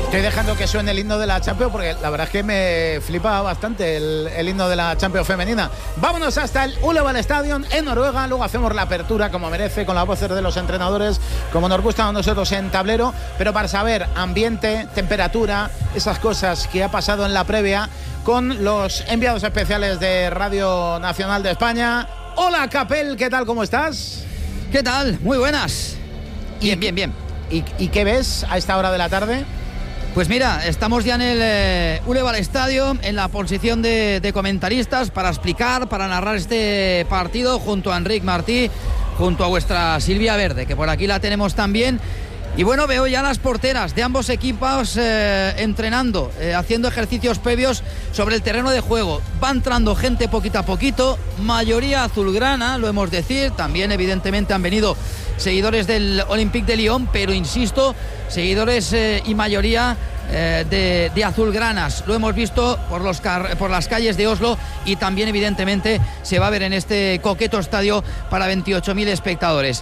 Estoy dejando que suene el himno de la Champions porque la verdad es que me flipa bastante el himno de la Champions femenina. Vámonos hasta el Ullevål Stadium en Noruega, luego hacemos la apertura como merece, con las voces de los entrenadores, como nos gusta a nosotros en tablero, pero para saber ambiente, temperatura, esas cosas que ha pasado en la previa, con los enviados especiales de Radio Nacional de España. Hola, Capel, ¿qué tal? ¿Cómo estás? ¿Qué tal? Muy buenas. Bien. ¿Y qué ves a esta hora de la tarde? Pues mira, estamos ya en el Ullevål Stadium, en la posición de comentaristas para explicar, para narrar este partido junto a Enric Martí, junto a vuestra Silvia Verde, que por aquí la tenemos también. Y bueno, veo ya las porteras de ambos equipos entrenando, haciendo ejercicios previos sobre el terreno de juego. Va entrando gente poquito a poquito, mayoría azulgrana, lo hemos de decir. También evidentemente han venido seguidores del Olympique de Lyon, pero insisto, seguidores y mayoría de azulgranas. Lo hemos visto por las calles de Oslo, y también evidentemente se va a ver en este coqueto estadio para 28.000 espectadores.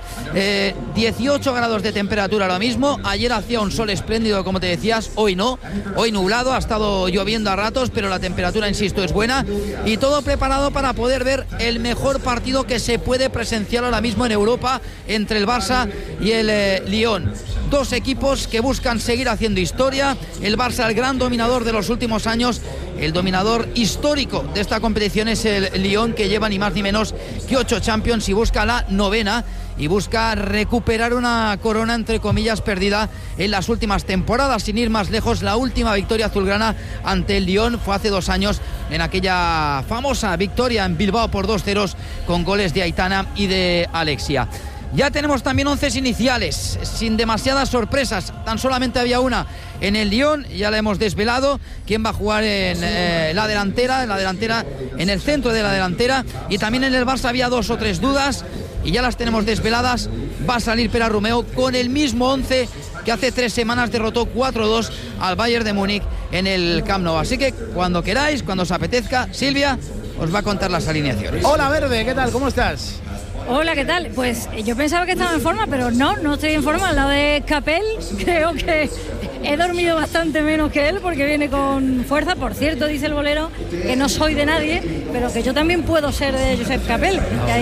18 grados de temperatura ahora mismo. Ayer hacía un sol espléndido, como te decías, hoy no, hoy nublado, ha estado lloviendo a ratos, pero la temperatura, insisto, es buena, y todo preparado para poder ver el mejor partido que se puede presenciar ahora mismo en Europa entre el Barça y el Lyon. Dos equipos que buscan seguir haciendo historia. El Barça, el gran dominador de los últimos años, el dominador histórico de esta competición es el Lyon, que lleva ni más ni menos que 8 Champions y busca la 9ª, y busca recuperar una corona entre comillas perdida en las últimas temporadas. Sin ir más lejos, la última victoria azulgrana ante el Lyon fue hace 2 años, en aquella famosa victoria en Bilbao por 2-0 con goles de Aitana y de Alexia. Ya tenemos también 11 iniciales, sin demasiadas sorpresas. Tan solamente había una en el Lyon, ya la hemos desvelado. ¿Quién va a jugar en la delantera, en el centro de la delantera? Y también en el Barça había 2 o 3 dudas, y ya las tenemos desveladas. Va a salir Pere Romeu con el mismo 11 que hace 3 semanas derrotó 4-2 al Bayern de Múnich en el Camp Nou. Así que cuando queráis, cuando os apetezca, Silvia os va a contar las alineaciones. Hola, Verde, ¿qué tal? ¿Cómo estás? Hola, ¿qué tal? Pues yo pensaba que estaba en forma, pero no estoy en forma. Al lado de Capel, creo que he dormido bastante menos que él, porque viene con fuerza. Por cierto, dice el bolero que no soy de nadie, pero que yo también puedo ser de Josep Capel.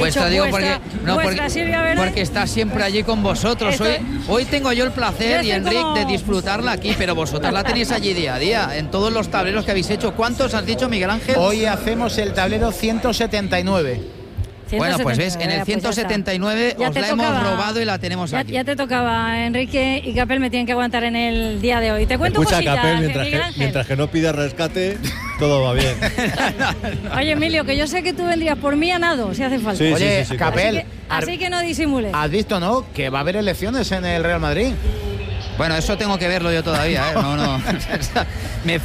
Porque está siempre allí con vosotros. Hoy tengo yo el placer, y Enric, de disfrutarla aquí, pero vosotras la tenéis allí día a día, en todos los tableros que habéis hecho. ¿Cuántos has dicho, Miguel Ángel? Hoy hacemos el tablero 179. Bueno, pues ves, en el 179 pues os la hemos robado y la tenemos aquí. Ya te tocaba, Enrique y Capel me tienen que aguantar en el día de hoy. Te cuento cosillas, Capel, mientras que no pida rescate, todo va bien. Oye, Emilio, que yo sé que tú vendrías por mí a nado, si hace falta. Sí, oye, sí, Capel, así que no disimules. ¿Has visto, no? Que va a haber elecciones en el Real Madrid. Bueno, eso tengo que verlo yo todavía, ¿eh? No.